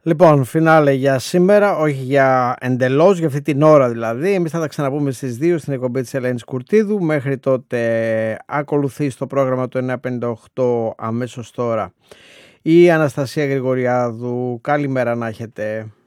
Λοιπόν, φινάλε για σήμερα, όχι για εντελώς, για αυτή την ώρα δηλαδή. Εμείς θα τα ξαναπούμε στις 2 στην εκπομπή της Ελένης Κουρτίδου. Μέχρι τότε ακολουθεί στο πρόγραμμα του 958 αμέσως τώρα η Αναστασία Γρηγοριάδου. Καλημέρα να έχετε.